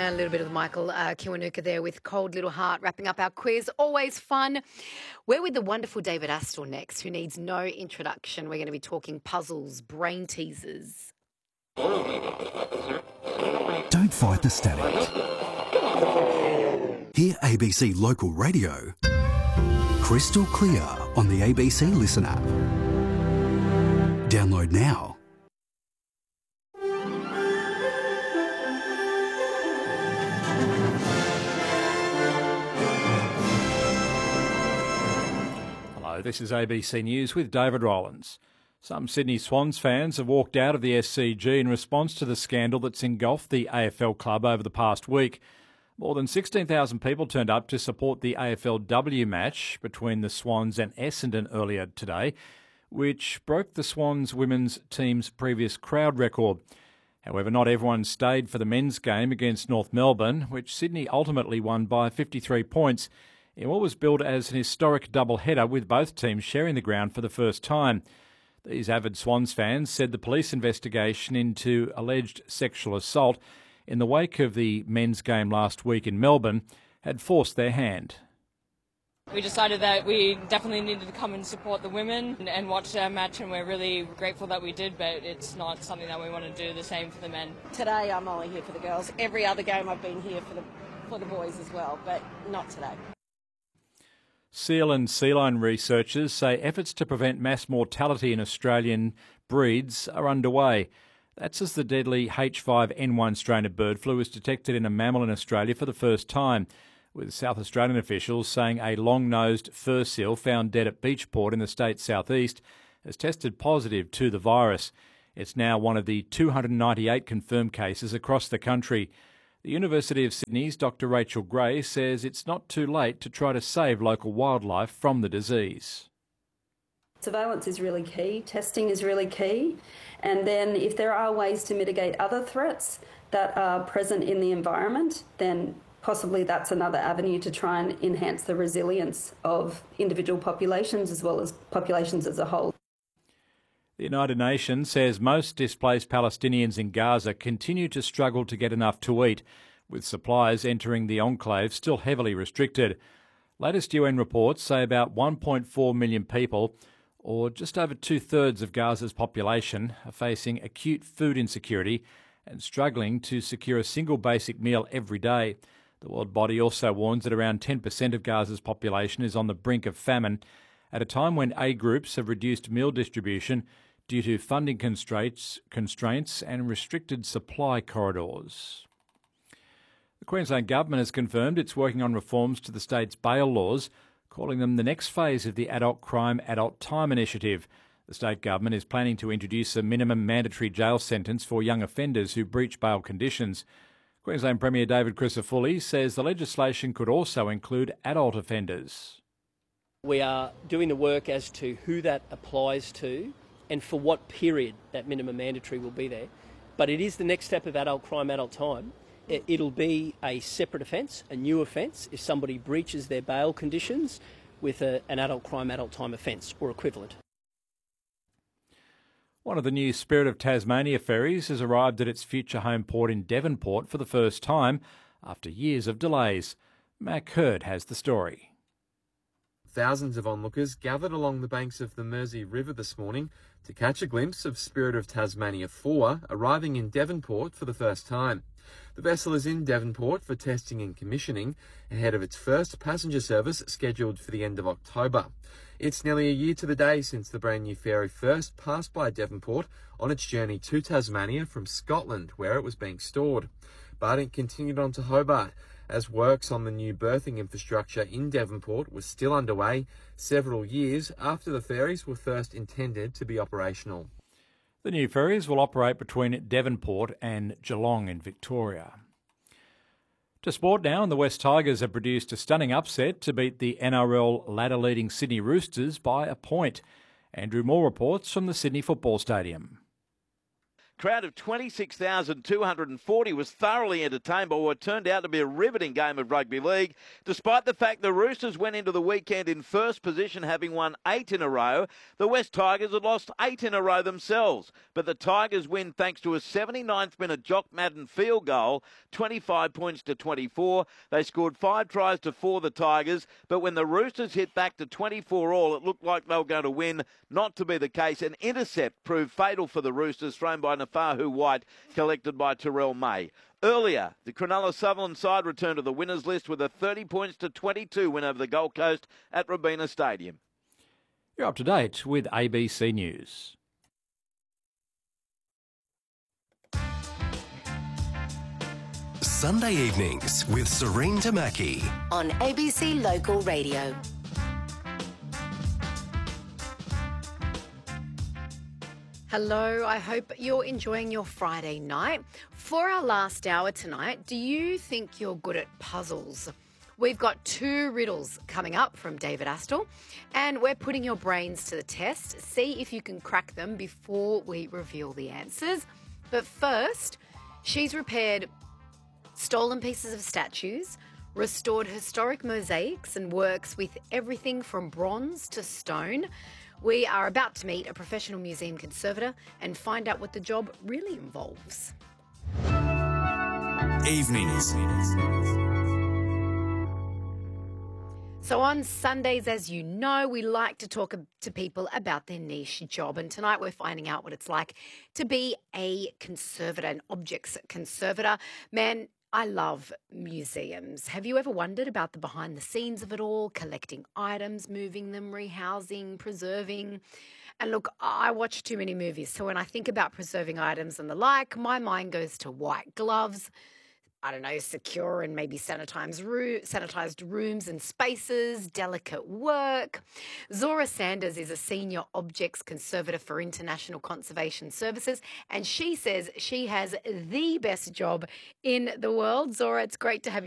A little bit of Michael Kiwanuka there with Cold Little Heart, wrapping up our quiz. Always fun. We're with the wonderful David Astor next, who needs no introduction. We're going to be talking puzzles, brain teasers. Don't fight the static. Hear ABC Local Radio crystal clear on the ABC Listen app. Download now. Hello, this is ABC News with David Rowlands. Some Sydney Swans fans have walked out of the SCG in response to the scandal that's engulfed the AFL club over the past week. More than 16,000 people turned up to support the AFLW match between the Swans and Essendon earlier today, which broke the Swans women's team's previous crowd record. However, not everyone stayed for the men's game against North Melbourne, which Sydney ultimately won by 53 points in what was billed as an historic double-header with both teams sharing the ground for the first time. These avid Swans fans said the police investigation into alleged sexual assault in the wake of the men's game last week in Melbourne had forced their hand. We decided that we definitely needed to come and support the women and watch their match, and we're really grateful that we did, but it's not something that we want to do the same for the men. Today I'm only here for the girls. Every other game I've been here for the boys as well, but not today. Seal and sea lion researchers say efforts to prevent mass mortality in Australian breeds are underway. That's as the deadly H5N1 strain of bird flu was detected in a mammal in Australia for the first time, with South Australian officials saying a long-nosed fur seal found dead at Beachport in the state's southeast has tested positive to the virus. It's now one of the 298 confirmed cases across the country. The University of Sydney's Dr. Rachel Gray says it's not too late to try to save local wildlife from the disease. Surveillance is really key, testing is really key, and then if there are ways to mitigate other threats that are present in the environment, then possibly that's another avenue to try and enhance the resilience of individual populations as well as populations as a whole. The United Nations says most displaced Palestinians in Gaza continue to struggle to get enough to eat, with supplies entering the enclave still heavily restricted. Latest UN reports say about 1.4 million people, or just over two-thirds of Gaza's population, are facing acute food insecurity and struggling to secure a single basic meal every day. The World Body also warns that around 10% of Gaza's population is on the brink of famine, at a time when aid groups have reduced meal distribution due to funding constraints and restricted supply corridors. The Queensland Government has confirmed it's working on reforms to the state's bail laws, calling them the next phase of the Adult Crime, Adult Time initiative. The state government is planning to introduce a minimum mandatory jail sentence for young offenders who breach bail conditions. Queensland Premier David Crisafulli says the legislation could also include adult offenders. We are doing the work as to who that applies to and for what period that minimum mandatory will be there. But it is the next step of adult crime, adult time. It'll be a separate offence, a new offence, if somebody breaches their bail conditions with an adult crime, adult time offence or equivalent. One of the new Spirit of Tasmania ferries has arrived at its future home port in Devonport for the first time after years of delays. Mac Hurd has the story. Thousands of onlookers gathered along the banks of the Mersey River this morning to catch a glimpse of Spirit of Tasmania 4 arriving in Devonport for the first time. The vessel is in Devonport for testing and commissioning ahead of its first passenger service scheduled for the end of October. It's nearly a year to the day since the brand new ferry first passed by Devonport on its journey to Tasmania from Scotland, where it was being stored. But it continued on to Hobart, as works on the new berthing infrastructure in Devonport was still underway several years after the ferries were first intended to be operational. The new ferries will operate between Devonport and Geelong in Victoria. To sport now, and the West Tigers have produced a stunning upset to beat the NRL ladder-leading Sydney Roosters by a point. Andrew Moore reports from the Sydney Football Stadium. crowd of 26,240 was thoroughly entertained by what turned out to be a riveting game of rugby league, despite the fact the Roosters went into the weekend in first position, having won 8 in a row. The West Tigers had lost 8 in a row themselves, but the Tigers win thanks to a 79th minute Jock Madden field goal, 25 points to 24. They scored 5 tries to 4, the Tigers, but when the Roosters hit back to 24 all, it looked like they were going to win. Not to be the case. An intercept proved fatal for the Roosters, thrown by Nafahu White, collected by Terrell May. Earlier, the Cronulla Sutherland side returned to the winners list with a 30 points to 22 win over the Gold Coast at Robina Stadium. You're up to date with ABC News. Sunday evenings with Serene Tamaki on ABC Local Radio. Hello, I hope you're enjoying your Friday night. For our last hour tonight, do you think you're good at puzzles? We've got 2 riddles coming up from David Astle, and we're putting your brains to the test. See if you can crack them before we reveal the answers. But first, she's repaired stolen pieces of statues, restored historic mosaics, and works with everything from bronze to stone. We are about to meet a professional museum conservator and find out what the job really involves. Evenings. So on Sundays, as you know, we like to talk to people about their niche job. And tonight we're finding out what it's like to be a conservator, an objects conservator. Man, I love museums. Have you ever wondered about the behind the scenes of it all, collecting items, moving them, rehousing, preserving? And look, I watch too many movies, so when I think about preserving items and the like, my mind goes to white gloves, I don't know, secure and maybe sanitized rooms and spaces, delicate work. Zora Sanders is a senior objects conservator for International Conservation Services, and she says she has the best job in the world. Zora, it's great to have you